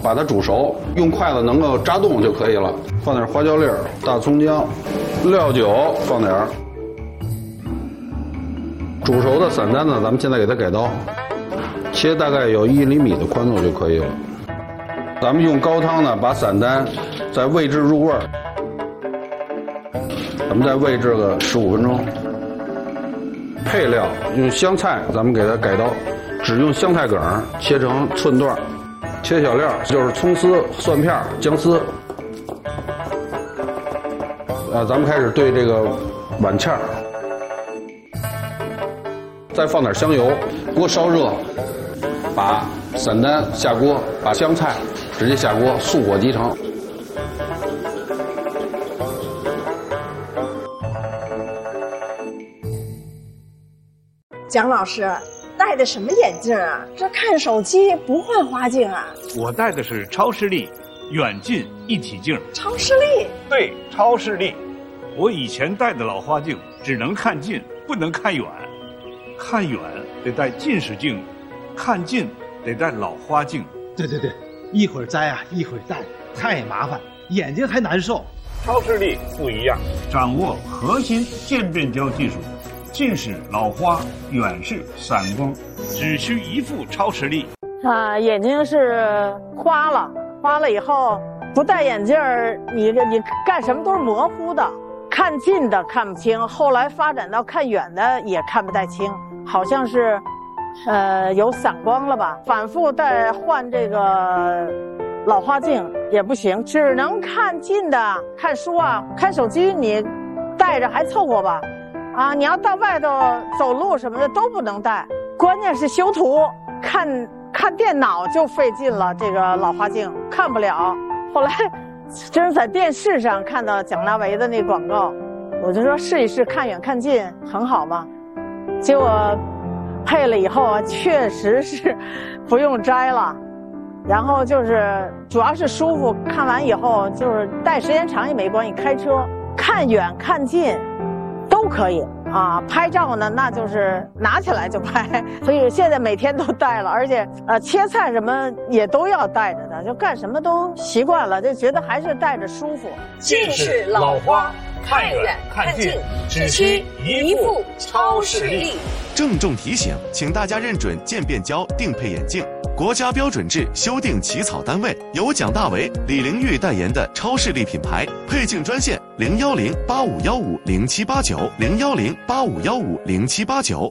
把它煮熟，用筷子能够扎动就可以了。放点花椒粒儿、大葱姜、料酒，放点儿。煮熟的散丹呢，咱们现在给它改刀，切大概有1厘米的宽度就可以了。咱们用高汤呢，把散丹再煨制入味儿，咱们再煨制个15分钟。配料用香菜，咱们给它改刀，只用香菜梗切成寸段，切小料就是葱丝、蒜片、姜丝。咱们开始兑这个碗芡，再放点香油，锅烧热，把散丹下锅，把香菜直接下锅，速火即成。 蒋老师戴的什么眼镜啊？这看手机不换花镜啊？ 我戴的是超视力远近一体镜。 超视力？ 对，超视力。我以前戴的老花镜只能看近，不能看远。看远得戴近视镜，看近得戴老花镜。 对，一会儿摘啊，一会儿戴，太麻烦，眼睛还难受。 超视力不一样，掌握核心渐变焦技术。近视、老花、远视、散光，只需一副超视力。 眼睛是花了以后不戴眼镜儿，你干什么都是模糊的，看近的看不清，后来发展到看远的也看不太清，好像是，有散光了吧？反复再换这个老花镜也不行，只能看近的，看书啊、看手机你戴着还凑合吧。你要到外头走路什么的都不能戴，关键是修图，看电脑就费劲了，这个老花镜看不了。后来真是在电视上看到蒋大为的那广告，我就说试一试，看远看近很好嘛。结果配了以后啊，确实是不用摘了，然后就是主要是舒服，看完以后就是戴时间长也没关系，开车看远看近都可以啊。拍照呢，那就是拿起来就拍，所以现在每天都戴了，而且切菜什么也都要戴着的，就干什么都习惯了，就觉得还是戴着舒服。 近视、老花，看远看近，只需一副超视力。 郑重提醒，请大家认准渐变焦定配眼镜，国家标准制修订起草单位，由蒋大为、李玲玉代言的超视力品牌。配镜专线010-8515-0789，010-8515-0789。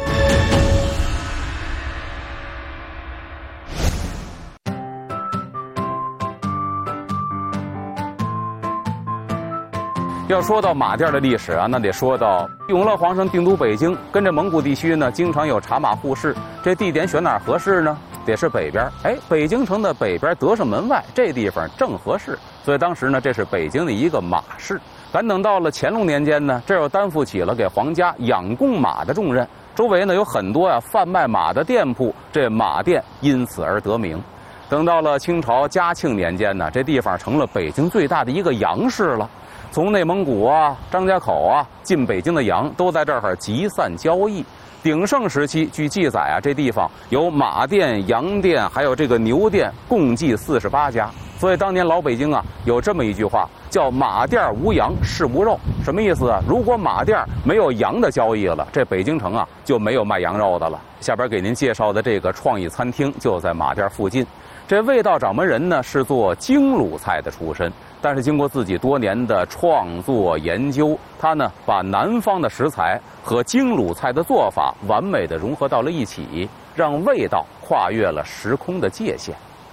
要说到马甸的历史啊，那得说到永乐皇上定都北京，跟这蒙古地区呢，经常有茶马互市。这地点选哪儿合适呢？得是北边。北京城的北边德胜门外这地方正合适，所以当时呢，这是北京的一个马市。赶等到了乾隆年间呢，这又担负起了给皇家养供马的重任，周围呢有很多贩卖马的店铺，这马店因此而得名。等到了清朝嘉庆年间呢，这地方成了北京最大的一个羊市了。从内蒙古啊、张家口啊进北京的羊都在这儿集散交易。鼎盛时期，据记载啊，这地方有马店、羊店，还有这个牛店，共计48家。所以当年老北京啊有这么一句话，叫马店无羊市无肉。什么意思啊？如果马店没有羊的交易了，这北京城啊就没有卖羊肉的了。下边给您介绍的这个创意餐厅就在马店附近。这味道掌门人呢是做京鲁菜的出身，但是经过自己多年的创作研究，他呢把南方的食材和京鲁菜的做法完美的融合到了一起，让味道跨越了时空的界限。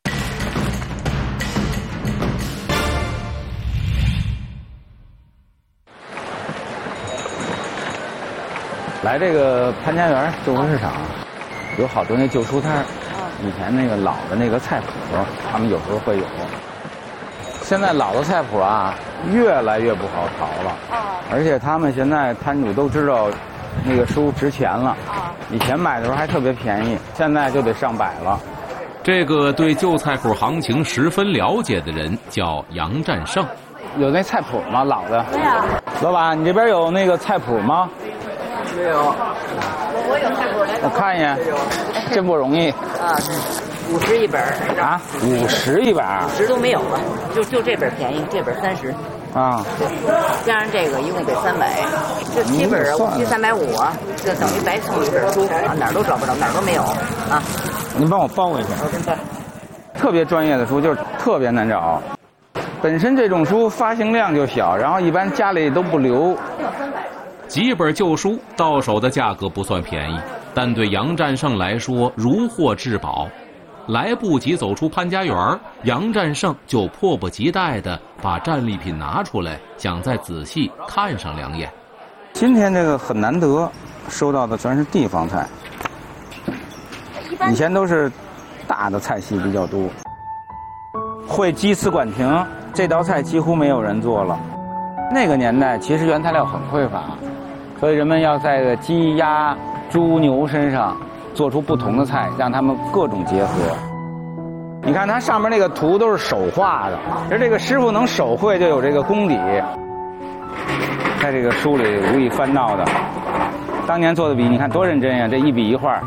来这个潘家园中国市场，有好多那旧书摊，以前那个老的那个菜谱，他们有时候会有。现在老的菜谱啊，越来越不好淘了，而且他们现在摊主都知道那个书值钱了，以前买的时候还特别便宜，现在就得上百了。 这个对旧菜谱行情十分了解的人叫杨占胜。 有那菜谱吗？老的？没有。老板，你这边有那个菜谱吗？没有。我有菜谱来。我看一眼，真不容易。 50一本啊，50一本 ，50都没有了，就这本便宜，这本30。 啊， 对，加上这个一共得300，这7本啊，7、350啊，这等于白送一本书啊，哪儿都找不着，哪儿都没有啊。 您帮我包一下。 我真办。 特别专业的书就是特别难找，本身这种书发行量就小，然后一般家里都不留。 几本旧书到手的价格不算便宜，但对杨占胜来说如获至宝。来不及走出潘家园，杨占胜就迫不及待地把战利品拿出来，想再仔细看上2眼。 今天这个很难得，收到的全是地方菜，以前都是大的菜系比较多。会鸡丝管亭这道菜几乎没有人做了。那个年代其实原材料很匮乏，所以人们要在鸡、鸭、猪、牛身上做出不同的菜，让他们各种结合。你看它上面那个图都是手画的，而这个师傅能手绘就有这个功底。在这个书里无意翻到的，当年做的笔，你看多认真呀！这一笔一画。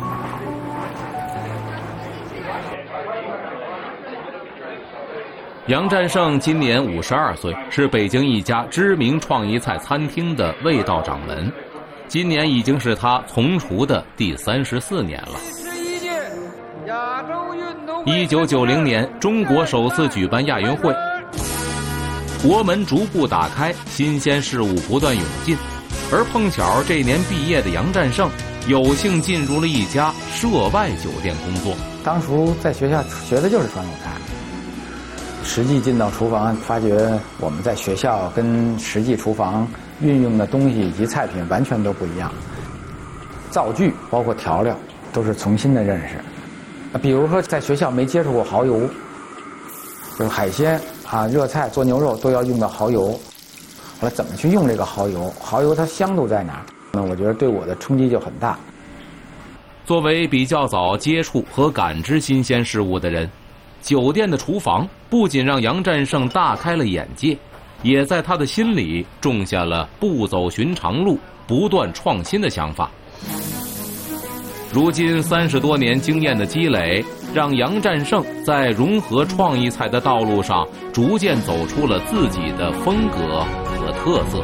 杨占胜今年52岁，是北京一家知名创意菜餐厅的味道掌门。今年已经是他从厨的第34年了。1990年，中国首次举办亚运会，国门逐步打开，新鲜事物不断涌进，而碰巧这年毕业的杨占胜有幸进入了一家涉外酒店工作。 当初在学校学的就是传统菜，实际进到厨房，发觉我们在学校跟实际厨房运用的东西以及菜品完全都不一样，灶具包括调料都是重新的认识。比如说在学校没接触过蚝油，就是海鲜啊、热菜做牛肉都要用到蚝油，后来怎么去用这个蚝油？蚝油它香度在哪儿？那我觉得对我的冲击就很大。 作为比较早接触和感知新鲜事物的人，酒店的厨房不仅让杨占胜大开了眼界，也在他的心里种下了不走寻常路、不断创新的想法。如今30多年经验的积累，让杨占胜在融合创意菜的道路上逐渐走出了自己的风格和特色。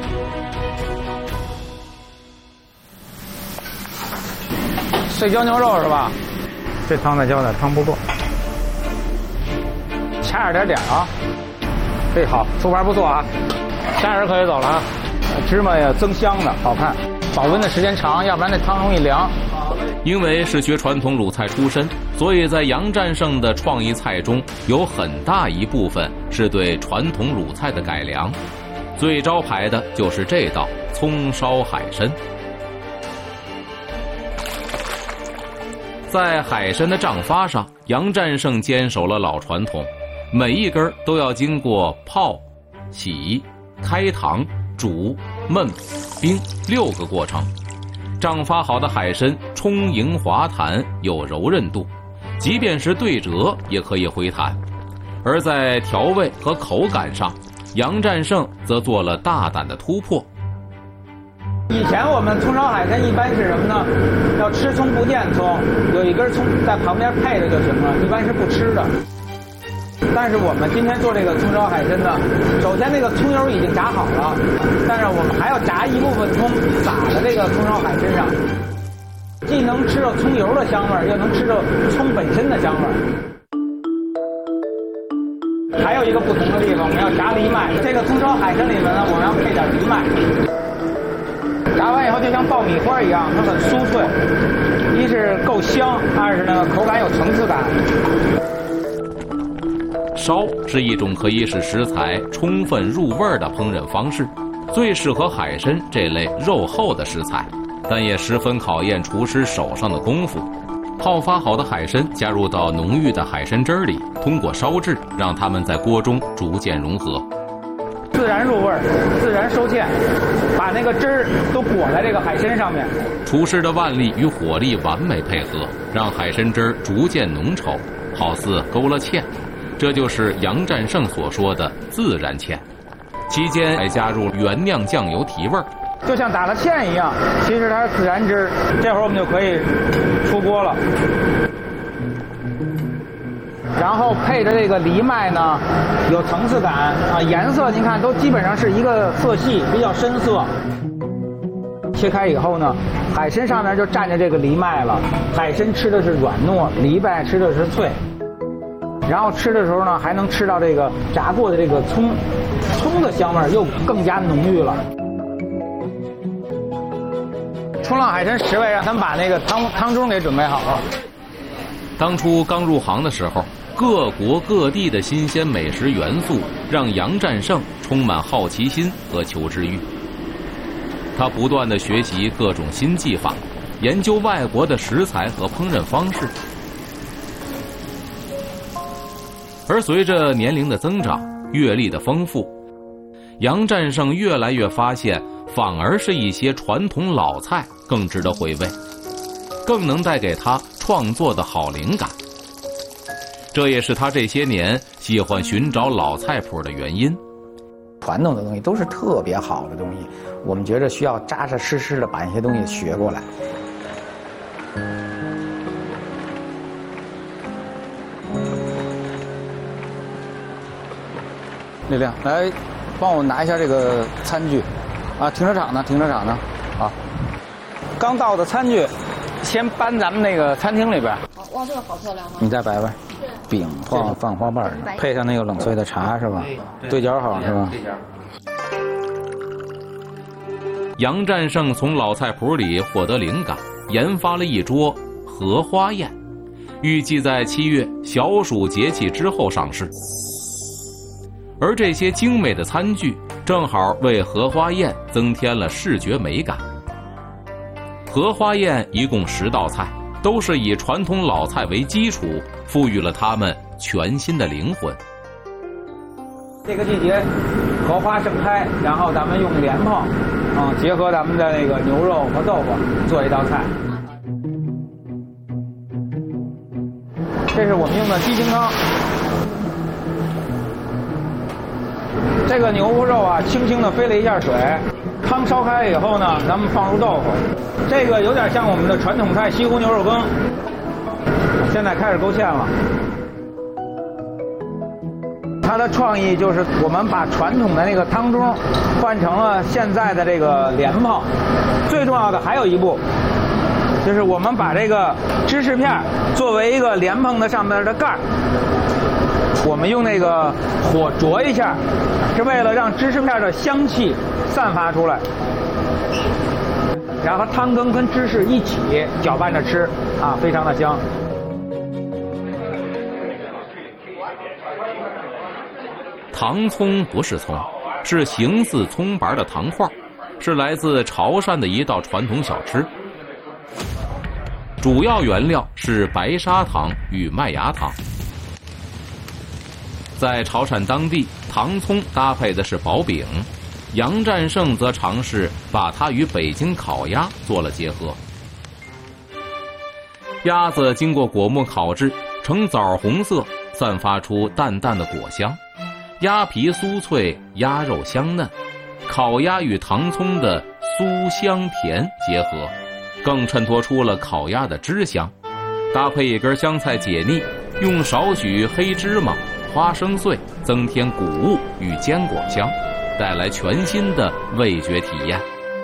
碎椒牛肉是吧？这汤再浇点，汤不够，掐着点啊。这好，出牌不错啊，下人可以走了啊。芝麻也增香的，好看，保温的时间长，要不然那汤容易凉。 因为是学传统鲁菜出身，所以在杨占胜的创意菜中有很大一部分是对传统鲁菜的改良。最招牌的就是这道葱烧海参。在海参的胀发上，杨占胜坚守了老传统，每一根都要经过泡、洗、开膛、煮、焖、冰6个过程。胀发好的海参充盈滑弹，有柔韧度，即便是对折也可以回弹。而在调味和口感上，杨占胜则做了大胆的突破。 以前我们葱烧海参一般是什么呢？要吃葱不见葱，有一根葱在旁边配着就行了，一般是不吃的。但是我们今天做这个葱烧海参呢，首先那个葱油已经炸好了，但是我们还要炸一部分葱撒在这个葱烧海参上，既能吃到葱油的香味儿，又能吃到葱本身的香味儿。还有一个不同的地方，我们要炸藜麦。这个葱烧海参里面呢，我们要配点藜麦。炸完以后就像爆米花一样，它很酥脆，一是够香，二是那个口感有层次感。 烧是一种可以使食材充分入味的烹饪方式，最适合海参这类肉厚的食材，但也十分考验厨师手上的功夫。泡发好的海参加入到浓郁的海参汁里，通过烧制让它们在锅中逐渐融合， 自然入味，自然收芡，把那个汁儿都裹在这个海参上面。 厨师的腕力与火力完美配合，让海参汁逐渐浓稠，好似勾了芡。这就是杨占胜所说的自然芡，期间还加入原酿酱油提味儿， 就像打了芡一样，其实它是自然汁。这会儿我们就可以出锅了。 然后配着这个藜麦呢，有层次感啊，颜色您看都基本上是一个色系，比较深色。切开以后呢，海参上面就蘸着这个藜麦了，海参吃的是软糯，藜麦吃的是脆。然后吃的时候呢，还能吃到这个炸过的这个葱的香味又更加浓郁了。冲浪海参10位，让他们把那个汤盅给准备好了。 当初刚入行的时候，各国各地的新鲜美食元素让杨占胜充满好奇心和求知欲。他不断地学习各种新技法，研究外国的食材和烹饪方式。而随着年龄的增长，阅历的丰富，杨占胜越来越发现，反而是一些传统老菜更值得回味，更能带给他创作的好灵感。这也是他这些年喜欢寻找老菜谱的原因。 传统的东西都是特别好的东西，我们觉着需要扎扎实实的把一些东西学过来。丽亮，来帮我拿一下这个餐具，啊，停车场呢？好，刚到的餐具，先搬咱们那个餐厅里边。 哇，这个好漂亮吗？ 你再摆摆，饼放花瓣，配上那个冷萃的茶是吧？对角好是吧？ 杨占胜从老菜谱里获得灵感，研发了一桌荷花宴，预计在7月小暑节气之后上市。而这些精美的餐具正好为荷花宴增添了视觉美感。荷花宴一共10道菜，都是以传统老菜为基础，赋予了它们全新的灵魂。 这个季节，荷花盛开，然后咱们用莲蓬，结合咱们的那个牛肉和豆腐做一道菜。这是我们用的鸡精汤。这个牛肉啊，轻轻地飞了一下水，汤烧开以后呢，咱们放入豆腐。这个有点像我们的传统菜西湖牛肉羹。现在开始勾芡了。它的创意就是我们把传统的那个汤盅换成了现在的这个莲蓬。最重要的还有一步，就是我们把这个芝士片作为一个莲蓬的上面的盖儿，我们用那个火灼一下，是为了让芝士片的香气散发出来，然后汤羹跟芝士一起搅拌着吃，啊，非常的香。 糖葱不是葱，是形似葱白的糖块，是来自潮汕的一道传统小吃。主要原料是白砂糖与麦芽糖。在潮汕当地，糖葱搭配的是薄饼，杨占胜则尝试把它与北京烤鸭做了结合。鸭子经过果木烤制，呈枣红色，散发出淡淡的果香。鸭皮酥脆，鸭肉香嫩，烤鸭与糖葱的酥香甜结合，更衬托出了烤鸭的汁香。搭配一根香菜解腻，用少许黑芝麻、花生碎增添谷物与坚果香，带来全新的味觉体验。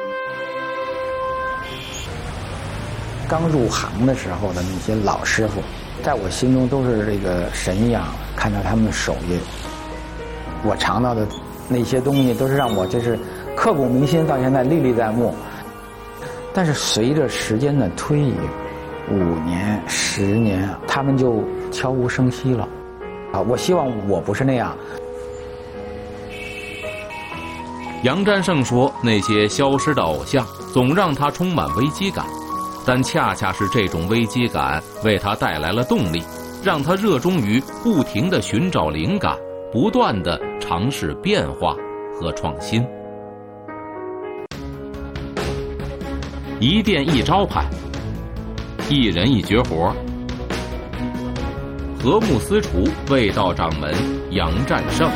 刚入行的时候的那些老师傅，在我心中都是这个神一样，看到他们的手艺，我尝到的那些东西都是让我就是刻骨铭心，到现在历历在目。但是随着时间的推移，5年、10年，他们就悄无声息了。啊，我希望我不是那样。 杨占胜说，那些消失的偶像总让他充满危机感，但恰恰是这种危机感为他带来了动力，让他热衷于不停地寻找灵感，不断地尝试变化和创新。一店一招牌，一人一绝活。和睦私厨味道掌门杨占胜。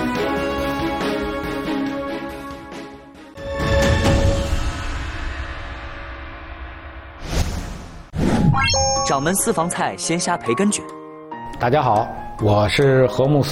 掌门私房菜鲜虾培根卷。 大家好， 我是何慕